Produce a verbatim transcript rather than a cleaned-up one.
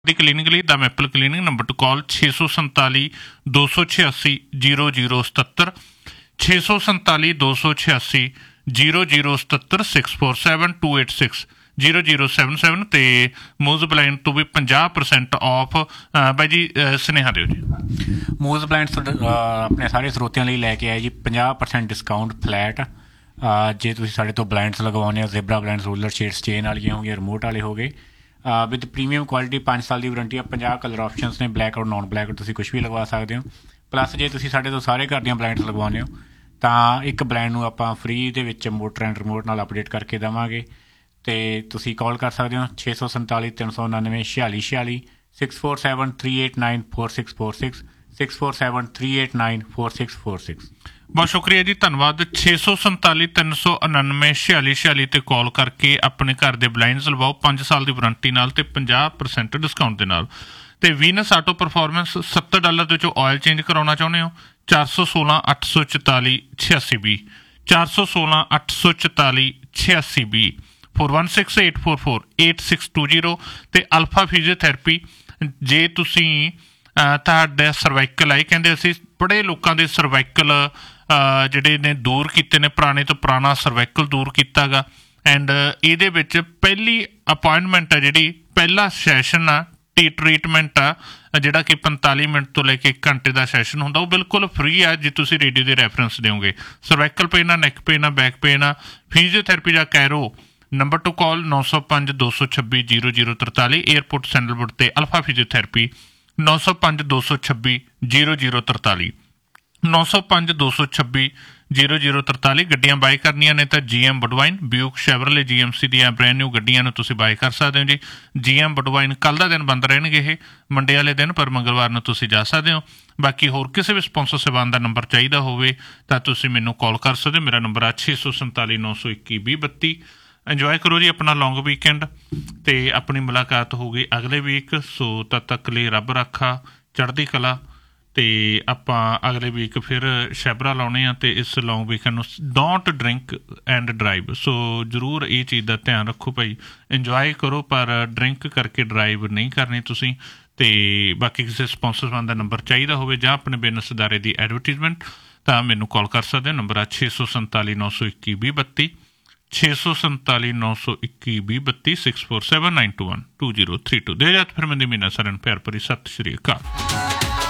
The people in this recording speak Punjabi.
ਦੀ ਕਲੀਨਿਕ ਲਈ ਦਾ ਮੈਪਲ ਕਲੀਨਿਕ ਨੰਬਰ ਟੂ ਕਾਲ ਛੇ ਸੌ ਸੰਤਾਲੀ ਦੋ ਸੌ ਛਿਆਸੀ ਜੀਰੋ ਜੀਰੋ ਸਤੱਤਰ ਛੇ ਸੌ ਸੰਤਾਲੀ ਦੋ ਸੌ ਛਿਆਸੀ ਜੀਰੋ ਜੀਰੋ ਸਤੱਤਰ six four seven to eight six zero zero seven seven ਅਤੇ ਮੂਜ਼ ਬਲਾਈਂਡ ਤੋਂ ਵੀ ਪੰਜਾਹ ਪਰਸੈਂਟ ਆਫ। ਬਾਈ ਜੀ ਸੁਨੇਹਾ ਦਿਓ ਜੀ। ਮੂਜ਼ ਬਲਾਈਂਡ ਆਪਣੇ ਸਾਰੇ ਸਰੋਤਿਆਂ ਲਈ ਲੈ ਕੇ ਆਏ ਜੀ ਪੰਜਾਹ ਪਰਸੈਂਟ ਡਿਸਕਾਊਂਟ ਫਲੈਟ। ਜੇ ਤੁਸੀਂ ਸਾਡੇ ਤੋਂ ਬਲਾਈਂਡਸ ਲਗਵਾਉਂਦੇ ਹੋ, ਜ਼ੇਬਰਾ ਬਲਾਈਂਡਸ ਰੂਲਰ ਸ਼ੇਡਸ ਚੇਨ ਵਾਲੀਆਂ ਹੋ ਗਈਆਂ, ਰਿਮੋਟ ਵਾਲੇ ਹੋ ਗਏ, ਵਿਦ ਪ੍ਰੀਮੀਅਮ ਕੁਆਲਿਟੀ, ਪੰਜ ਸਾਲ ਦੀ ਵਾਰੰਟੀ ਆ, ਪੰਜਾਹ ਕਲਰ ਆਪਸ਼ਨਸ ਨੇ, ਬਲੈਕ ਔਰ ਨੋਨ ਬਲੈਕ, ਤੁਸੀਂ ਕੁਛ ਵੀ ਲਗਵਾ ਸਕਦੇ ਹੋ। ਪਲੱਸ ਜੇ ਤੁਸੀਂ ਸਾਡੇ ਤੋਂ ਸਾਰੇ ਘਰ ਦੀਆਂ ਬਲਾਈਂਡਸ ਲਗਵਾਉਂਦੇ ਹੋ ਤਾਂ ਇੱਕ ਬਲਾਈਂਡ ਨੂੰ ਆਪਾਂ ਫਰੀ ਦੇ ਵਿੱਚ ਮੋਟਰ ਐਂਡ ਰਿਮੋਟ ਨਾਲ ਅਪਡੇਟ ਕਰਕੇ ਦੇਵਾਂਗੇ। ਅਤੇ ਤੁਸੀਂ ਕਾਲ ਕਰ ਸਕਦੇ ਹੋ ਛੇ ਸੌ ਸੰਤਾਲੀ ਤਿੰਨ ਸੌ ਉਣਾਨਵੇਂ ਛਿਆਲੀ ਛਿਆਲੀ six four seven three eight nine four six four six six four seven three eight nine four six four six. ਬਹੁਤ ਸ਼ੁਕਰੀਆ ਜੀ, ਧੰਨਵਾਦ। ਛੇ ਸੌ ਸੰਤਾਲੀ ਤਿੰਨ ਸੌ ਉਣਾਨਵੇਂ ਛਿਆਲੀ ਛਿਆਲੀ 'ਤੇ ਕਾਲ ਕਰਕੇ ਆਪਣੇ ਘਰ ਦੇ ਬਲਾਈਂਡਸ ਲਵਾਓ ਪੰਜ ਸਾਲ ਦੀ ਵਾਰੰਟੀ ਨਾਲ ਅਤੇ ਪੰਜਾਹ ਪਰਸੈਂਟ ਡਿਸਕਾਊਂਟ ਦੇ ਨਾਲ। ਅਤੇ ਵੀਨਸ ਆਟੋ ਪਰਫੋਰਮੈਂਸ ਸੱਤਰ ਡਾਲਰ ਦੇ ਵਿੱਚੋਂ ਆਇਲ ਚੇਂਜ ਕਰਾਉਣਾ ਚਾਹੁੰਦੇ ਹੋ, ਚਾਰ ਸੌ ਸੋਲਾਂ ਅੱਠ ਸੌ ਚੁਤਾਲੀ ਛਿਆਸੀ ਵੀਹ ਚਾਰ ਸੌ ਸੋਲਾਂ ਅੱਠ ਸੌ ਚੁਤਾਲੀ ਛਿਆਸੀ ਵੀਹ four one six eight four four eight six two zero. ਅਤੇ ਅਲਫਾ ਫਿਜ਼ੀਓਥੈਰੇਪੀ, ਜੇ ਤੁਸੀਂ ਤੁਹਾਡਾ ਸਰਵਾਈਕਲ ਆਈ, ਕਹਿੰਦੇ ਅਸੀਂ ਬੜੇ ਲੋਕਾਂ ਦੇ ਸਰਵਾਈਕਲ ਜਿਹੜੇ ਨੇ ਦੂਰ ਕੀਤੇ ਨੇ, ਪੁਰਾਣੇ ਤੋਂ ਪੁਰਾਣਾ ਸਰਵਾਈਕਲ ਦੂਰ ਕੀਤਾ ਗਾ। ਐਂਡ ਇਹਦੇ ਵਿੱਚ ਪਹਿਲੀ ਅਪੁਆਇੰਟਮੈਂਟ ਆ, ਜਿਹੜੀ ਪਹਿਲਾ ਸੈਸ਼ਨ ਆ, ਟੀ ਟਰੀਟਮੈਂਟ ਆ, ਜਿਹੜਾ ਕਿ ਪੰਤਾਲੀ ਮਿੰਟ ਤੋਂ ਲੈ ਕੇ ਇੱਕ ਘੰਟੇ ਦਾ ਸੈਸ਼ਨ ਹੁੰਦਾ, ਉਹ ਬਿਲਕੁਲ ਫਰੀ ਆ ਜੇ ਤੁਸੀਂ ਰੇਡੀਓ ਦੇ ਰੈਫਰੈਂਸ ਦਿਓਗੇ। ਸਰਵਾਈਕਲ ਪੇਨ ਆ, ਨੈਕ ਪੇਨ ਆ, ਬੈਕ ਪੇਨ ਆ, ਫਿਜ਼ੀਓਥੈਰੇਪੀ ਜਾਂ ਕੈਰੋ, ਨੰਬਰ ਟੂ ਕਾਲ ਨੌ ਸੌ ਪੰਜ ਦੋ ਸੌ ਛੱਬੀ ਜੀਰੋ ਜੀਰੋ ਤਰਤਾਲੀ, ਏਅਰਪੋਰਟ ਸੈਂਡਲਵੁੱਡ 'ਤੇ ਅਲਫਾ ਫਿਜ਼ੀਓਥੈਰੇਪੀ ਨੌ ਸੌ ਪੰਜ ਦੋ ਸੌ ਛੱਬੀ ਜੀਰੋ ਜੀਰੋ ਤਰਤਾਲੀ ਨੌ ਸੌ ਪੰਜ ਦੋ ਸੌ ਛੱਬੀ ਜੀਰੋ ਜੀਰੋ ਤਰਤਾਲੀ। ਗੱਡੀਆਂ ਬਾਏ ਕਰਨੀਆਂ ਨੇ ਤਾਂ ਜੀ ਐਮ ਬਡਵਾਈਨ, ਬਿਊਕ, ਸ਼ੈਵਰਲੇ, ਜੀ ਐਮ ਸੀ ਦੀਆਂ ਬ੍ਰੈਂਡ ਨਿਊ ਗੱਡੀਆਂ ਨੂੰ ਤੁਸੀਂ ਬਾਏ ਕਰ ਸਕਦੇ ਹੋ ਜੀ। ਜੀ ਐਮ ਬਡਵਾਈਨ ਕੱਲ੍ਹ ਦਾ ਦਿਨ ਬੰਦ ਰਹਿਣਗੇ ਇਹ, ਮੰਡੇ ਵਾਲੇ ਦਿਨ, ਪਰ ਮੰਗਲਵਾਰ ਨੂੰ ਤੁਸੀਂ ਜਾ ਸਕਦੇ ਹੋ। ਬਾਕੀ ਹੋਰ ਕਿਸੇ ਵੀ ਸਪੋਂਸਰ ਸੇਵਾਨ ਦਾ ਨੰਬਰ ਚਾਹੀਦਾ ਹੋਵੇ ਤਾਂ ਤੁਸੀਂ ਮੈਨੂੰ ਕਾਲ ਕਰ ਸਕਦੇ ਹੋ। ਮੇਰਾ ਨੰਬਰ ਆ ਛੇ ਸੌ ਸੰਤਾਲੀ ਨੌ ਸੌ ਇੱਕੀ ਵੀਹ ਬੱਤੀ। ਇੰਜੋਏ ਕਰੋ ਜੀ ਆਪਣਾ ਲੌਂਗ ਵੀਕਐਂਡ, ਅਤੇ ਆਪਣੀ ਮੁਲਾਕਾਤ ਹੋਊਗੀ ਅਗਲੇ ਵੀਕ। ਸੋ ਤਦ ਤੱਕ ਲਈ ਰੱਬ ਰਾਖਾ, ਚੜ੍ਹਦੀ ਕਲਾ। ਅਤੇ ਆਪਾਂ ਅਗਲੇ ਵੀਕ ਫਿਰ ਸ਼ੈਬਰਾ ਲਾਉਣੇ ਆ, ਅਤੇ ਇਸ ਲੌਂਗ ਵੀਕਐਂਡ ਨੂੰ ਡੋਂਟ ਡਰਿੰਕ ਐਂਡ ਡਰਾਈਵ। ਸੋ ਜ਼ਰੂਰ ਇਹ ਚੀਜ਼ ਦਾ ਧਿਆਨ ਰੱਖੋ ਭਾਈ, ਇੰਜੋਏ ਕਰੋ ਪਰ ਡਰਿੰਕ ਕਰਕੇ ਡਰਾਈਵ ਨਹੀਂ ਕਰਨੀ ਤੁਸੀਂ। ਅਤੇ ਬਾਕੀ ਕਿਸੇ ਸਪੋਂਸਰ ਦਾ ਨੰਬਰ ਚਾਹੀਦਾ ਹੋਵੇ ਜਾਂ ਆਪਣੇ ਬਿਜ਼ਨਸ ਅਦਾਰੇ ਦੀ ਐਡਵਰਟੀਜ਼ਮੈਂਟ ਤਾਂ ਮੈਨੂੰ ਕਾਲ ਕਰ ਸਕਦੇ ਹੋ। ਨੰਬਰ ਆ ਛੇ ਸੌ ਸੰਤਾਲੀ ਨੌ ਸੌ ਇੱਕੀ ਵੀਹ ਬੱਤੀ ਛੇ ਸੌ ਸੰਤਾਲੀ ਨੌ ਸੌ ਇੱਕੀ ਵੀਹ ਬੱਤੀ six four seven nine to one two zero three two. ਦੇ ਜਾਤ ਫਿਰ ਮੈਂ ਮੀਨਾ ਸਰਨ ਪਿਆਰ ਭਰੀ ਸਤਿ ਸ਼੍ਰੀ ਅਕਾਲ।